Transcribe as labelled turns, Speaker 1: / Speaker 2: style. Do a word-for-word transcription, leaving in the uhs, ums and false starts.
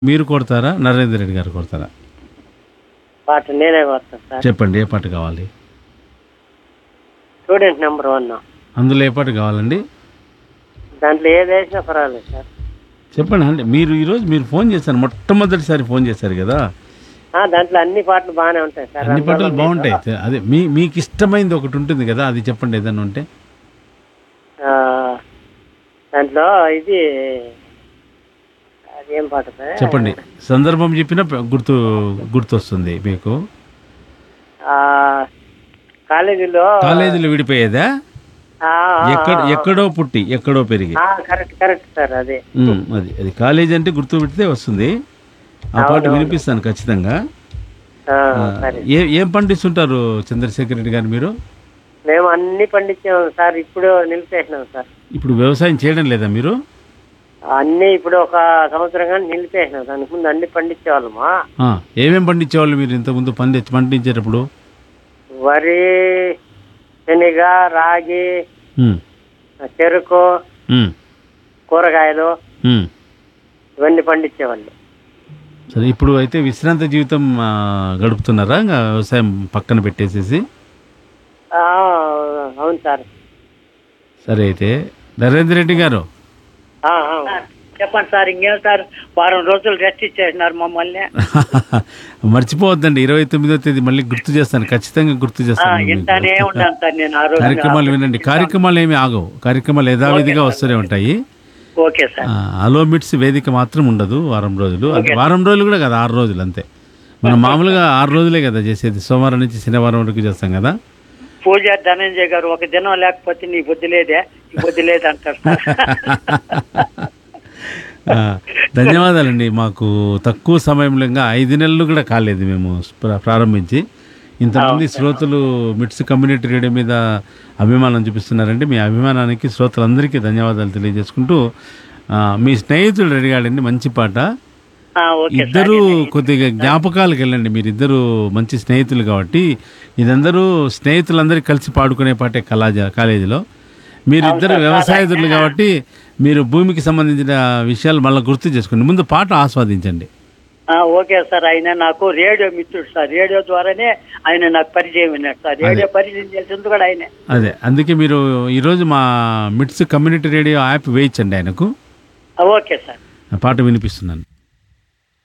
Speaker 1: మీరు కొడతారా? నరేంద్ర రెడ్డి గారు కొడతారా?
Speaker 2: పాట నేనే కొడతాను సార్.
Speaker 1: చెప్పండి ఏ పాట కావాలి?
Speaker 2: Student number one.
Speaker 1: అందులో ఏ పాట కావాలండి?
Speaker 2: దాంట్లో ఏది వేసినా పర్వాలేదు సార్.
Speaker 1: చెప్పండి అండి. మీరు ఈరోజు మీరు ఫోన్ చేశారు, మొట్టమొదటిసారి ఫోన్ చేశారు కదా.
Speaker 2: ఆ, దాంట్లో అన్ని పాటలు బాగానే ఉంటాయి సార్.
Speaker 1: అన్ని పాటలు
Speaker 2: అందులో
Speaker 1: బాగుంటాయి.
Speaker 2: మీకు,
Speaker 1: అదే మీ మీకు ఇష్టమైనది ఒకటి ఉంటుంది కదా, అది చెప్పండి ఏదన్నా ఉంటే.
Speaker 2: ఆ, దాంట్లో ఇది అదేం పాట సార్?
Speaker 1: చెప్పండి, సందర్భం చెప్పినా గుర్తు గుర్తొస్తుంది మీకు.
Speaker 2: ఆ, కాలేజీలో
Speaker 1: కాలేజీలో విడిపోయేదా?
Speaker 2: ఆ, ఆ,
Speaker 1: ఎక్కడ
Speaker 2: ఆ,
Speaker 1: ఎక్కడో పుట్టి ఎక్కడో పెరిగి.
Speaker 2: ఆ, కరెక్ట్ కరెక్ట్ సార్. అదే
Speaker 1: ఉమ్, అది అది కాలేజీ అంటే గుర్తు పెడితే వస్తుంది. ఆ పాట
Speaker 2: అవునవును.
Speaker 1: వినిపిస్తాను ఖచ్చితంగా.
Speaker 2: ఆ,
Speaker 1: ఆ,
Speaker 2: సరే.
Speaker 1: ఏ ఏం పండిస్తుంటారు చంద్రశేఖర్ రెడ్డి గారు మీరు?
Speaker 2: మేము అన్ని పండించాము సార్. ఇప్పుడు నిలిపేసినాం సార్.
Speaker 1: ఇప్పుడు వ్యవసాయం చేయడం లేదా మీరు?
Speaker 2: అన్ని ఇప్పుడు ఒక సంవత్సరంగా నిలిపేసినాం. దానికి ముందు అన్ని పండించేవాళ్ళమా.
Speaker 1: ఆ, ఏమేం పండించేవాళ్ళు మీరు ఇంతకుముందు పండి పండించేటప్పుడు?
Speaker 2: వరి, శనగ, రాగి,
Speaker 1: ఉమ్,
Speaker 2: చెరుకు,
Speaker 1: ఉమ్,
Speaker 2: కూరగాయలు
Speaker 1: ఉమ్.
Speaker 2: ఇవన్నీ పండించేవాళ్ళు.
Speaker 1: సరే, ఇప్పుడు అయితే విశ్రాంత జీవితం ఆ, గడుపుతున్నారా ఇంకా వ్యవసాయం పక్కన పెట్టేసేసి?
Speaker 2: ఆ, అవును సార్.
Speaker 1: సరే అయితే నరేంద్ర రెడ్డి గారు,
Speaker 2: ఆ, ఆ. చెప్పండి సార్. ఇంకేం సార్, వారం రోజులు రెస్ట్ ఇచ్చేసినారు మమ్మల్ని.
Speaker 1: మర్చిపోవద్దండి, ఇరవై తొమ్మిదో తేదీ మళ్ళీ గుర్తు చేస్తాను, ఖచ్చితంగా గుర్తు చేస్తాను మీకు.
Speaker 2: ఇంటానే ఉంటాను సార్ నేను ఆ రోజు.
Speaker 1: కార్యక్రమాలు వినండి, కార్యక్రమాలు ఏమి ఆగవు, కార్యక్రమాలు యథావిధిగా వస్తూనే ఉంటాయి.
Speaker 2: Okay sir.
Speaker 1: ఆ, అలో మిట్స్ వేదిక మాత్రం ఉండదు వారం రోజులు. అది వారం రోజులు కూడా కదా, ఆరు రోజులు అంతే. మనం మామూలుగా ఆరు రోజులే కదా చేసేది, సోమవారం నుంచి శనివారం వరకు చేస్తాం కదా.
Speaker 2: పూజ ధనంజయ్ గారు ఒక దినం లేకపోతే నీ బుద్ధి లేదే, నీ బుద్ధి లేదు అంటారు సార్.
Speaker 1: ఆ, ధన్యవాదాలండి. మాకు తక్కువ సమయంలో ఇంకా ఐదు నెలలు కూడా కాలేదు మేము ప్ర- ప్రారంభించి. ఇంతమంది శ్రోతలు మిట్స్ కమ్యూనిటీ రేడియో మీద అభిమానం చూపిస్తున్నారండి. మీ అభిమానానికి శ్రోతలందరికీ ధన్యవాదాలు తెలియజేసుకుంటూ, ఆ, మీ స్నేహితుడు అడిగాడండి మంచి పాట.
Speaker 2: ఆ, ఓకే సార్.
Speaker 1: ఇద్దరు కొద్దిగా జ్ఞాపకాలకు వెళ్ళండి, మీరిద్దరు మంచి స్నేహితులు కాబట్టి. ఇదందరూ స్నేహితులందరూ కలిసి పాడుకునే పాటే కళాజ కాలేజీలో. మీరిద్దరు వ్యవసాయదారులు కాబట్టి మీరు భూమికి సంబంధించిన విషయాలు మళ్ళీ గుర్తు చేసుకోండి, ముందు పాట ఆస్వాదించండి.
Speaker 2: ఆ, ఓకే సార్. ఆయన నాకు రేడియో మిత్రుడు సార్. రేడియో ద్వారానే ఆయన నాకు పరిచయం అయినాడు సార్. రేడియో పరిచయం చేసింది కూడా ఆయనే.
Speaker 1: అదే, అందుకే మీరు ఈరోజు మా మిట్స్ కమ్యూనిటీ రేడియో యాప్ వేయించండి ఆయనకు.
Speaker 2: ఆ, ఓకే సార్.
Speaker 1: ఆ పాట వినిపిస్తున్నాను.